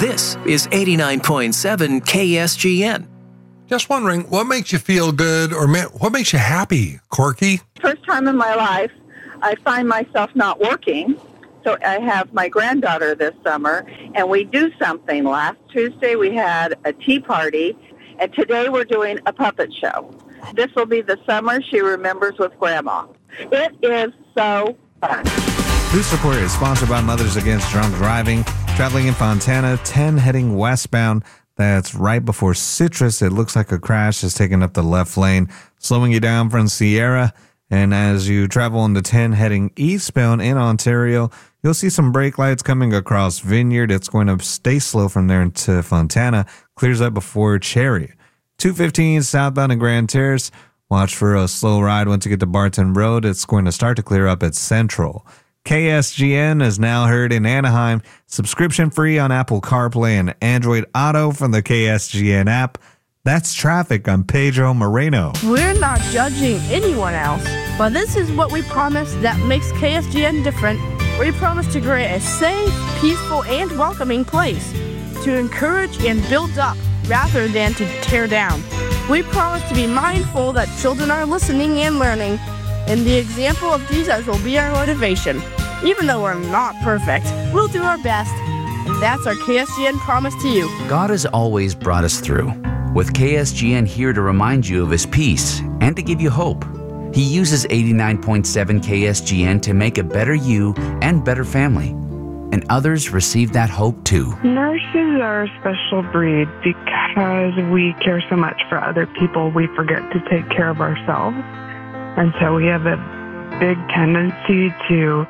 This is 89.7 KSGN. Just wondering, what makes you feel good or what makes you happy, Corky? First time in my life, I find myself not working. So I have my granddaughter this summer, and we do something. Last Tuesday, we had a tea party, and today we're doing a puppet show. This will be the summer she remembers with Grandma. It is so fun. Boost Report is sponsored by Mothers Against Drunk Driving. Traveling in Fontana, 10 heading westbound. That's right before Citrus. It looks like a crash has taken up the left lane, slowing you down from Sierra. And as you travel on the 10 heading eastbound in Ontario, you'll see some brake lights coming across Vineyard. It's going to stay slow from there into Fontana. Clears up before Cherry. 215 southbound in Grand Terrace. Watch for a slow ride once you get to Barton Road. It's going to start to clear up at Central. KSGN is now heard in Anaheim. Subscription free on Apple CarPlay and Android Auto from the KSGN app. That's traffic. I'm Pedro Moreno. We're not judging anyone else, but this is what we promise that makes KSGN different. We promise to create a safe, peaceful, and welcoming place to encourage and build up rather than to tear down. We promise to be mindful that children are listening and learning, and the example of Jesus will be our motivation. Even though we're not perfect, we'll do our best, and that's our KSGN promise to you. God has always brought us through, with KSGN here to remind you of His peace and to give you hope. He uses 89.7 KSGN to make a better you and better family, and others receive that hope too. Nurses are a special breed because we care so much for other people, we forget to take care of ourselves. And so we have a big tendency to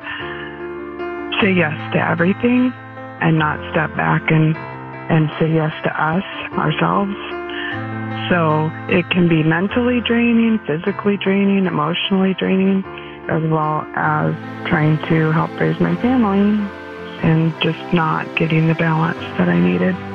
say yes to everything and not step back and say yes to us, ourselves. So it can be mentally draining, physically draining, emotionally draining, as well as trying to help raise my family and just not getting the balance that I needed.